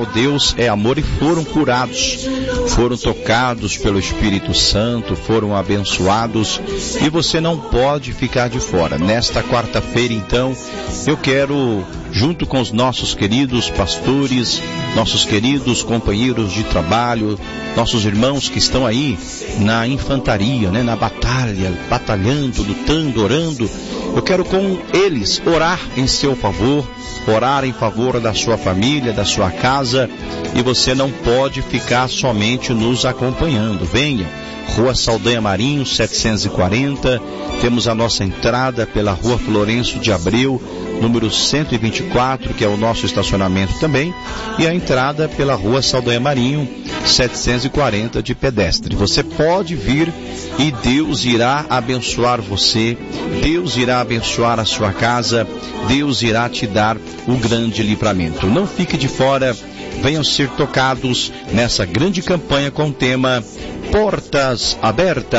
afinal Deus é amor, e foram curados, foram tocados pelo Espírito Santo, foram abençoados, e você não pode ficar de fora. Nesta quarta-feira, então, eu quero, junto com os nossos queridos pastores, nossos queridos companheiros de trabalho, nossos irmãos que estão aí na infantaria, né, na batalha, batalhando, lutando, orando, eu quero com eles orar em seu favor, orar em favor da sua família, da sua casa, e você não pode ficar somente nos acompanhando. Venha, Rua Saldanha Marinho, 740, temos a nossa entrada pela Rua Florencio de Abreu, número 124, que é o nosso estacionamento também, e a entrada pela Rua Saldanha Marinho, 740 de pedestre. Você pode vir e Deus irá abençoar você, Deus irá abençoar a sua casa, Deus irá te dar o grande livramento. Não fique de fora, venham ser tocados nessa grande campanha com o tema Portas Abertas.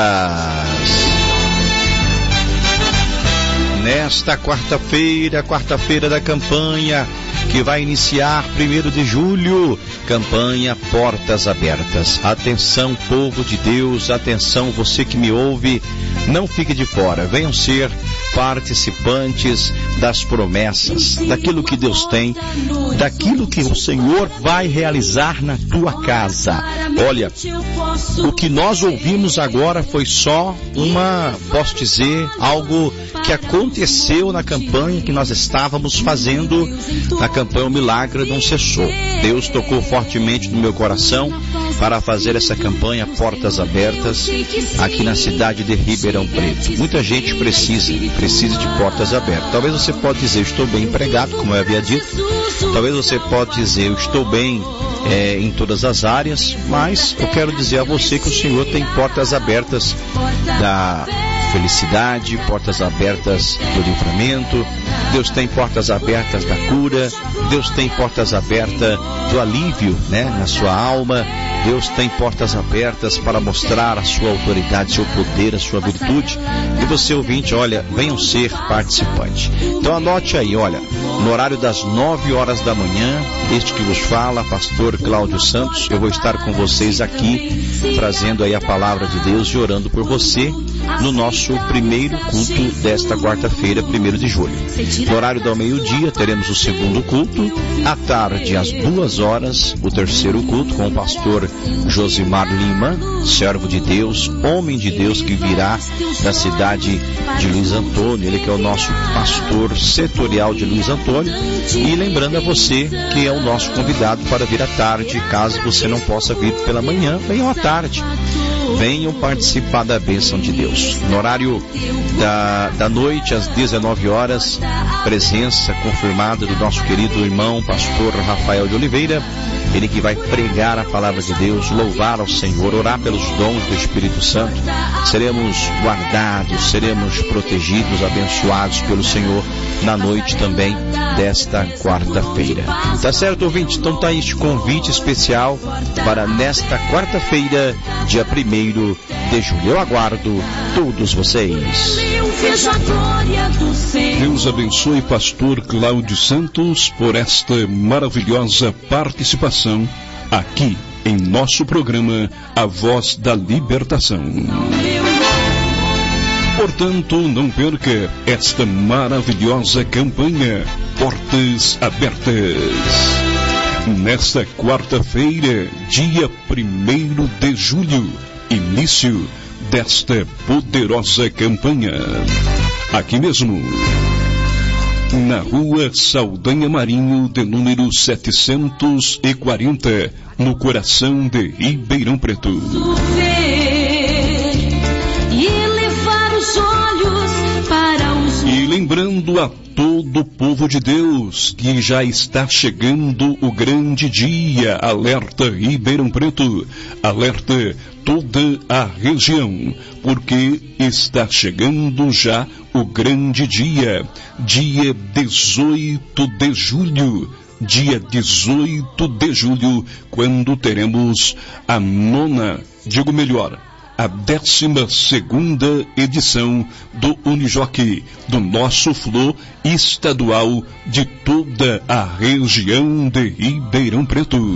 Nesta quarta-feira da campanha, que vai iniciar 1º de julho, campanha Portas Abertas. Atenção, povo de Deus, atenção, você que me ouve, não fique de fora, venham ser participantes das promessas, daquilo que Deus tem, daquilo que o Senhor vai realizar na tua casa. Olha, o que nós ouvimos agora foi só posso dizer, algo que aconteceu na campanha que nós estávamos fazendo, na campanha O Milagre Não Cessou. Deus tocou fortemente no meu coração para fazer essa campanha Portas Abertas aqui na cidade de Ribeirão Preto. Muita gente precisa de portas abertas. Talvez você pode dizer, estou bem empregado, como eu havia dito. Talvez você pode dizer, eu estou bem em todas as áreas, mas eu quero dizer a você que o Senhor tem portas abertas da felicidade, portas abertas do livramento, Deus tem portas abertas da cura, Deus tem portas abertas do alívio, né, na sua alma. Deus tem portas abertas para mostrar a sua autoridade, seu poder, a sua virtude. E você, ouvinte, olha, venham ser participante. Então anote aí, olha, no horário das 9 horas da manhã, este que vos fala, pastor Cláudio Santos, eu vou estar com vocês aqui, trazendo aí a palavra de Deus e orando por você no nosso primeiro culto desta quarta-feira, 1º de julho. No horário do meio-dia, teremos o segundo culto. À tarde, às 2 horas, o terceiro culto com o pastor Josimar Lima, servo de Deus, homem de Deus, que virá da cidade de Luiz Antônio, ele que é o nosso pastor setorial de Luiz Antônio. E lembrando a você que é o nosso convidado para vir à tarde, caso você não possa vir pela manhã, venham à tarde. Venham participar da bênção de Deus. No horário da noite, às 19 horas, presença confirmada do nosso querido irmão, pastor Rafael de Oliveira, ele que vai pregar a palavra de Deus, louvar ao Senhor, orar pelos dons do Espírito Santo. Seremos guardados, seremos protegidos, abençoados pelo Senhor na noite também desta quarta-feira. Tá certo, ouvinte? Então tá este convite especial para nesta quarta-feira, dia 1º de julho. Eu aguardo todos vocês. Deus abençoe pastor Cláudio Santos por esta maravilhosa participação aqui em nosso programa A Voz da Libertação. Portanto, não perca esta maravilhosa campanha Portas Abertas. Nesta quarta-feira, dia 1º de julho, início desta poderosa campanha. Aqui mesmo, na Rua Saldanha Marinho, de número 740, no coração de Ribeirão Preto. E lembrando a todo o povo de Deus que já está chegando o grande dia, alerta Ribeirão Preto, alerta toda a região, porque está chegando já o grande dia, dia 18 de julho, dia 18 de julho, quando teremos a 12ª edição do Unijockey, do nosso Flo estadual de toda a região de Ribeirão Preto.